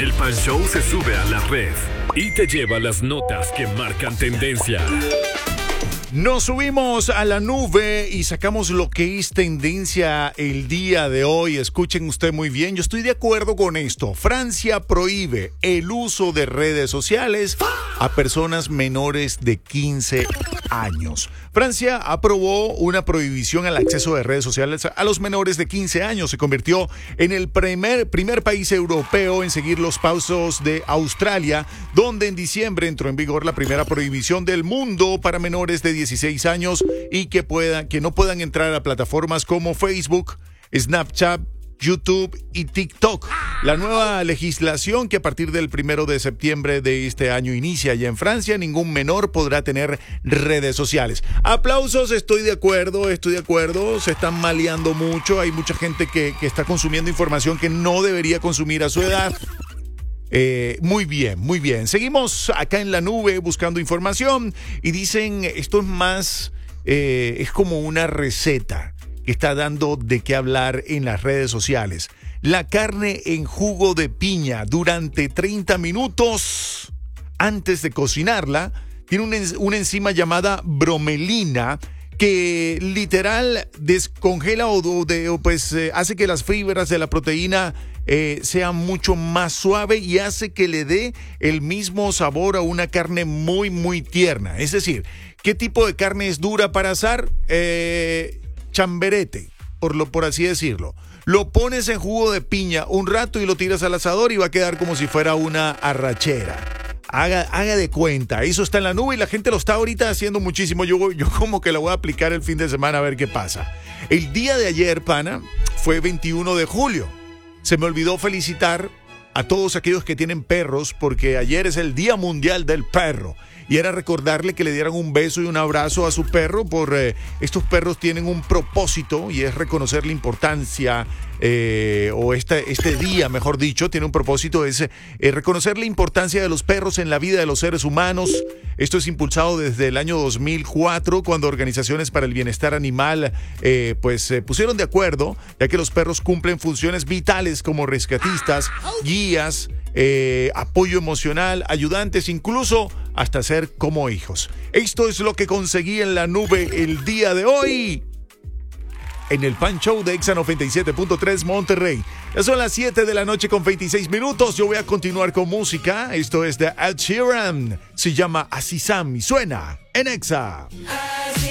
El Pan Show se sube a la red y te lleva las notas que marcan tendencia. Nos subimos a la nube y sacamos lo que es tendencia el día de hoy. Escuchen usted muy bien, yo estoy de acuerdo con esto. Francia prohíbe el uso de redes sociales a personas menores de 15 años. Francia aprobó una prohibición al acceso de redes sociales a los menores de 15 años. Se convirtió en el primer país europeo en seguir los pasos de Australia, donde en diciembre entró en vigor la primera prohibición del mundo para menores de 16 años y que no puedan entrar a plataformas como Facebook, Snapchat, YouTube y TikTok. La nueva legislación que a partir del 1 de septiembre de este año inicia ya en Francia, ningún menor podrá tener redes sociales. Aplausos, estoy de acuerdo, se están maleando mucho, hay mucha gente que está consumiendo información que no debería consumir a su edad. Muy bien. Seguimos acá en la nube buscando información y dicen, esto es más, es como una receta que está dando de qué hablar en las redes sociales. La carne en jugo de piña durante 30 minutos antes de cocinarla tiene una enzima llamada bromelina que literal descongela o hace que las fibras de la proteína sean mucho más suave y hace que le dé el mismo sabor a una carne muy, muy tierna. Es decir, ¿qué tipo de carne es dura para asar? Chamberete, por así decirlo. Lo pones en jugo de piña un rato y lo tiras al asador y va a quedar como si fuera una arrachera. Haga de cuenta, eso está en la nube y la gente lo está ahorita haciendo muchísimo. Yo como que lo voy a aplicar el fin de semana a ver qué pasa. El día de ayer, pana, fue 21 de julio. Se me olvidó felicitar a todos aquellos que tienen perros porque ayer es el Día Mundial del Perro. Y era recordarle que le dieran un beso y un abrazo a su perro. Estos perros tienen un propósito y es reconocer la importancia, este día, mejor dicho, tiene un propósito, es reconocer la importancia de los perros en la vida de los seres humanos. Esto es impulsado desde el año 2004, cuando organizaciones para el bienestar animal se pusieron de acuerdo, ya que los perros cumplen funciones vitales como rescatistas, guías, apoyo emocional, ayudantes, incluso hasta ser como hijos. Esto es lo que conseguí en la nube el día de hoy en el Pan Show de Exa 97.3 Monterrey. Ya son las 7 de la noche con 26 minutos. Yo voy a continuar con música. Esto es de Ed Sheeran. Se llama Así Sam y suena en Exa.